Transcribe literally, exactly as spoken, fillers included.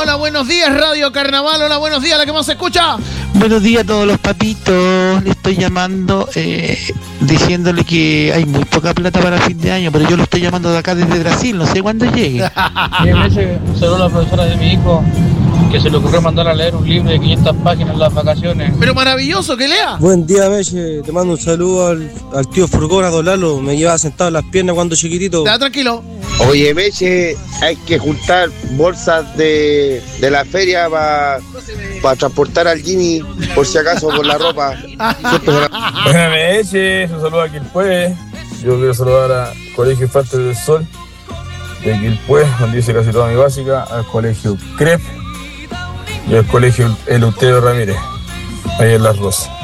Hola, buenos días, Radio Carnaval. Hola, buenos días, la que más se escucha. Buenos días a todos los papitos. Le estoy llamando eh, diciéndole que hay muy poca plata para fin de año, pero yo lo estoy llamando de acá desde Brasil, no sé cuándo llegue. Y a veces un saludo a la profesora de mi hijo, que se le ocurrió mandar a leer un libro de quinientas páginas en las vacaciones. Pero maravilloso, que lea. Buen día, Meche. Te mando un saludo al, al tío Furgón, a Don Lalo. Me llevaba sentado en las piernas cuando chiquitito. Ya, tranquilo. Oye, Meche, hay que juntar bolsas de, de la feria para pa transportar al Jimmy, por si acaso, por la ropa. Buenas, Meche. Un saludo a Quilpué. Yo quiero saludar al Colegio Infantes del Sol de Quilpué, donde hice casi toda mi básica, al Colegio C R E P y al Colegio Eleuterio Ramírez, ahí en Las Rosas.